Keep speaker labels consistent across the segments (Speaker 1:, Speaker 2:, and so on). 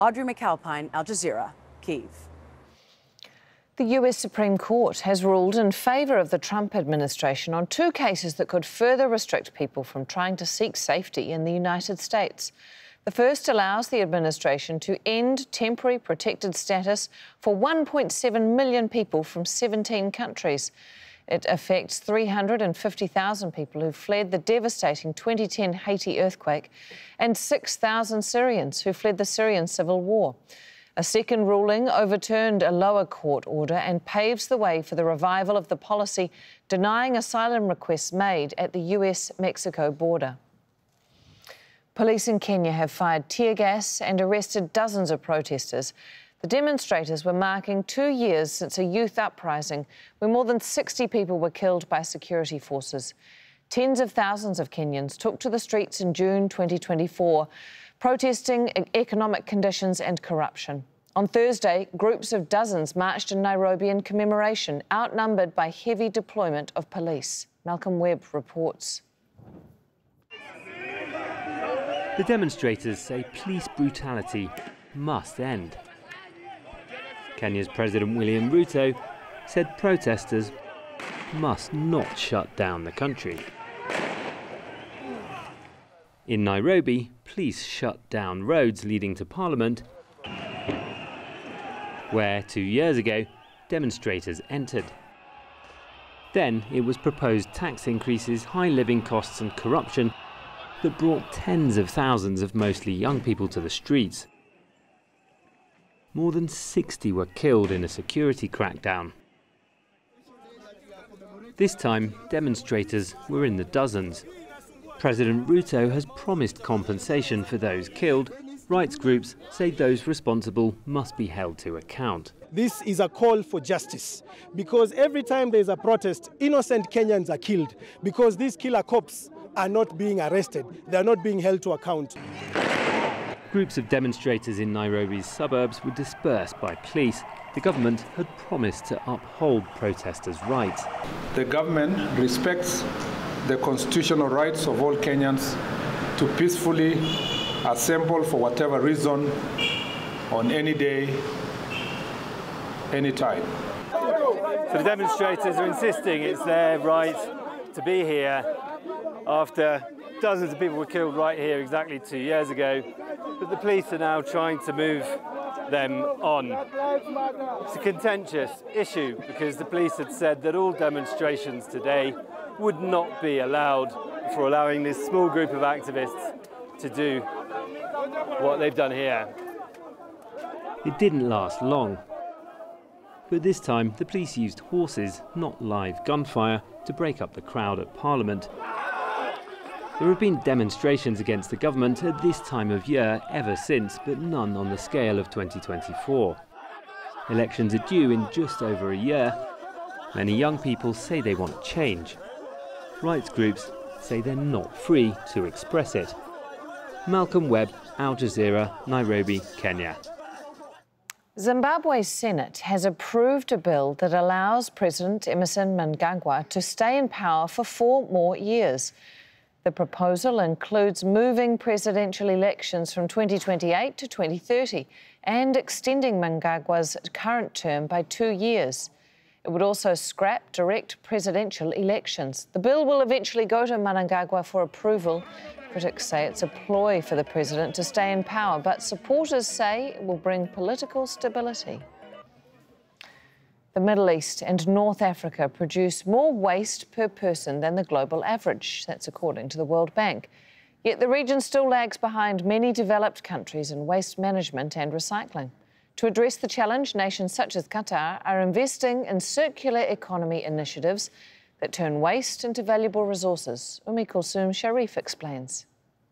Speaker 1: Audrey McAlpine, Al Jazeera, Kyiv.
Speaker 2: The US Supreme Court has ruled in favour of the Trump administration on 2 cases that could further restrict people from trying to seek safety in the United States. The first allows the administration to end temporary protected status for 1.7 million people from 17 countries. It affects 350,000 people who fled the devastating 2010 Haiti earthquake and 6,000 Syrians who fled the Syrian civil war. A second ruling overturned a lower court order and paves the way for the revival of the policy denying asylum requests made at the US-Mexico border. Police in Kenya have fired tear gas and arrested dozens of protesters. The demonstrators were marking 2 years since a youth uprising where more than 60 people were killed by security forces. Tens of thousands of Kenyans took to the streets in June 2024, protesting economic conditions and corruption. On Thursday, groups of dozens marched in Nairobi in commemoration, outnumbered by heavy deployment of police. Malcolm Webb reports.
Speaker 3: The demonstrators say police brutality must end. Kenya's President William Ruto said protesters must not shut down the country. In Nairobi, police shut down roads leading to Parliament, where 2 years ago demonstrators entered. Then it was proposed tax increases, high living costs and corruption that brought tens of thousands of mostly young people to the streets. More than 60 were killed in a security crackdown. This time, demonstrators were in the dozens. President Ruto has promised compensation for those killed. Rights groups say those responsible must be held to account.
Speaker 4: This is a call for justice because every time there's a protest, innocent Kenyans are killed because these killer cops are not being arrested. They are not being held to account.
Speaker 3: Groups of demonstrators in Nairobi's suburbs were dispersed by police. The government had promised to uphold protesters' rights.
Speaker 5: The government respects the constitutional rights of all Kenyans to peacefully assemble for whatever reason on any day, any time.
Speaker 6: So the demonstrators are insisting it's their right to be here after dozens of people were killed right here exactly 2 years ago, but the police are now trying to move them on. It's a contentious issue because the police had said that all demonstrations today would not be allowed for allowing this small group of activists to do what they've done here.
Speaker 3: It didn't last long. But this time, the police used horses, not live gunfire, to break up the crowd at Parliament. There have been demonstrations against the government at this time of year ever since, but none on the scale of 2024. Elections are due in just over a year. Many young people say they want change. Rights groups say they're not free to express it. Malcolm Webb, Al Jazeera, Nairobi, Kenya.
Speaker 2: Zimbabwe's Senate has approved a bill that allows President Emmerson Mnangagwa to stay in power for 4 more years. The proposal includes moving presidential elections from 2028 to 2030 and extending Mnangagwa's current term by 2 years. It would also scrap direct presidential elections. The bill will eventually go to Mnangagwa for approval. Critics say it's a ploy for the president to stay in power, but supporters say it will bring political stability. The Middle East and North Africa produce more waste per person than the global average. That's according to the World Bank. Yet the region still lags behind many developed countries in waste management and recycling. To address the challenge, nations such as Qatar are investing in circular economy initiatives that turn waste into valuable resources. Kulsum Sharif explains.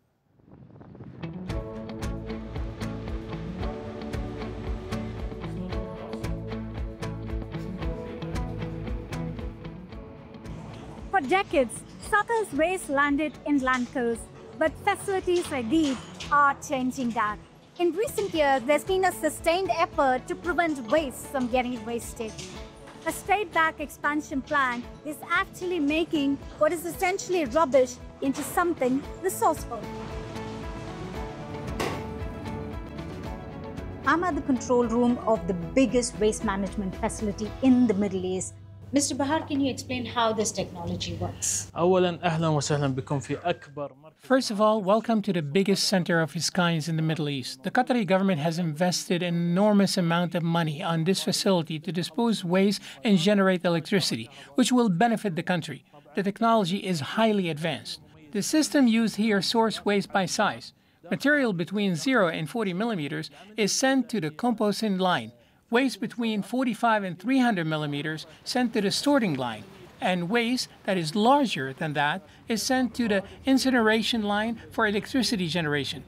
Speaker 7: For decades, suckers waste landed in landfills, but facilities like these are changing that. In recent years, there's been a sustained effort to prevent waste from getting wasted. A state-backed expansion plan is actually making what is essentially rubbish into something resourceful. I'm at the control room of the biggest waste management facility in the Middle East. Mr. Bahar, can you explain how this technology works?
Speaker 8: First of all, welcome to the biggest center of its kind in the Middle East. The Qatari government has invested an enormous amount of money on this facility to dispose waste and generate electricity, which will benefit the country. The technology is highly advanced. The system used here sorts waste by size. Material between 0 and 40 millimeters is sent to the composting line. Waste between 45 and 300 millimeters sent to the sorting line, and waste that is larger than that is sent to the incineration line for electricity generation.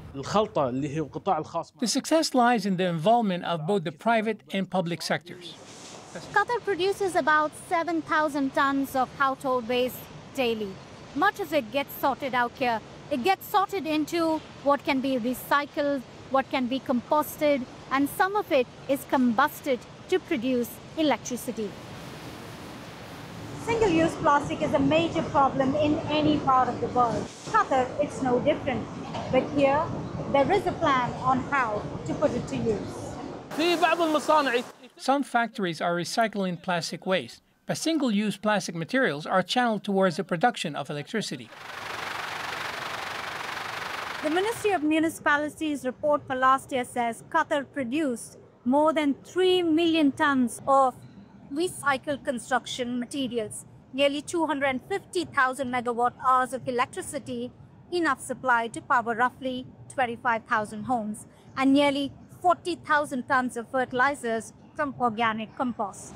Speaker 8: The success lies in the involvement of both the private and public sectors.
Speaker 7: Qatar produces about 7,000 tons of household waste daily. Much of it gets sorted out here. It gets sorted into what can be recycled, what can be composted, and some of it is combusted to produce electricity. Single-use plastic is a major problem in any part of the world. Qatar, it's no different. But here, there is a plan on how to put it to use.
Speaker 8: Some factories are recycling plastic waste, but single-use plastic materials are channeled towards the production of electricity.
Speaker 7: The Ministry of Municipalities report for last year says Qatar produced more than 3 million tons of recycled construction materials, nearly 250,000 megawatt hours of electricity, enough supply to power roughly 25,000 homes, and nearly 40,000 tons of fertilizers from organic compost.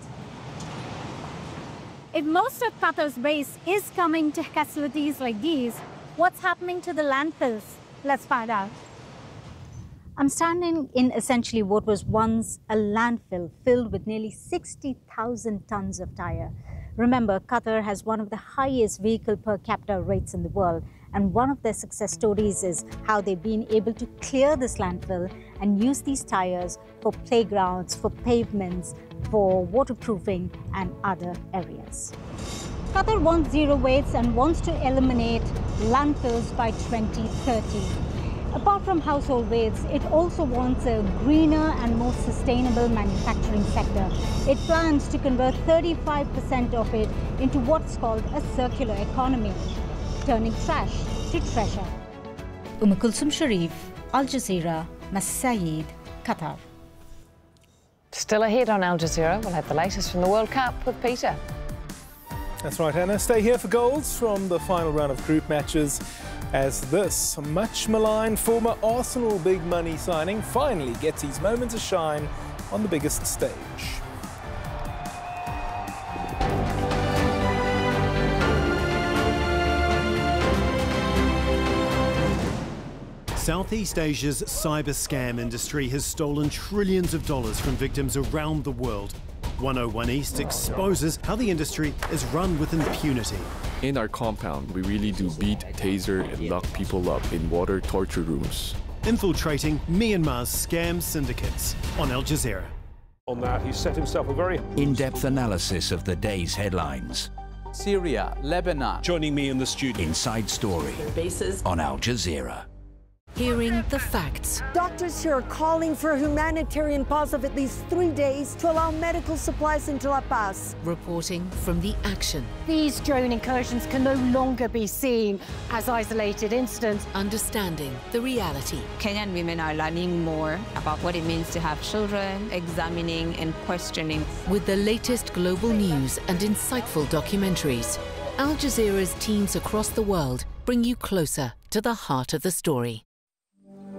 Speaker 7: If most of Qatar's waste is coming to facilities like these, what's happening to the landfills? Let's find out. I'm standing in essentially what was once a landfill filled with nearly 60,000 tons of tire. Remember, Qatar has one of the highest vehicle per capita rates in the world, and one of their success stories is how they've been able to clear this landfill and use these tires for playgrounds, for pavements, for waterproofing and other areas. Qatar wants zero waste and wants to eliminate landfills by 2030. Apart from household waste, it also wants a greener and more sustainable manufacturing sector. It plans to convert 35% of it into what's called a circular economy, turning trash to treasure. Kulsum Sharif, Al Jazeera, Masayid, Qatar.
Speaker 2: Still ahead on Al Jazeera, we'll have the latest from the World Cup with Peter.
Speaker 9: That's right, Anna. Stay here for goals from the final round of group matches as this much maligned former Arsenal big money signing finally gets his moment to shine on the biggest stage.
Speaker 10: Southeast Asia's cyber scam industry has stolen trillions of dollars from victims around the world. 101 East exposes how the industry is run with impunity.
Speaker 11: In our compound, we really do beat, taser, and lock people up in water torture rooms.
Speaker 10: Infiltrating Myanmar's scam syndicates on Al Jazeera.
Speaker 12: On that, he set himself a very
Speaker 13: in-depth analysis of the day's headlines.
Speaker 14: Syria, Lebanon.
Speaker 12: Joining me in the studio.
Speaker 13: Inside Story.
Speaker 14: Bases
Speaker 13: on Al Jazeera.
Speaker 15: Hearing the facts.
Speaker 16: Doctors here are calling for a humanitarian pause of at least 3 days to allow medical supplies into La Paz.
Speaker 15: Reporting from the action.
Speaker 16: These drone incursions can no longer be seen as isolated incidents.
Speaker 15: Understanding the reality.
Speaker 17: Kenyan women are learning more about what it means to have children, examining and questioning.
Speaker 15: With the latest global news and insightful documentaries, Al Jazeera's teams across the world bring you closer to the heart of the story.